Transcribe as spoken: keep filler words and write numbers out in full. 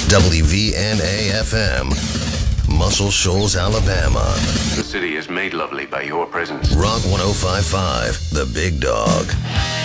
W V N A F M, Muscle Shoals, Alabama. The city is made lovely by your presence. Rock one oh five point five, The Big Dog.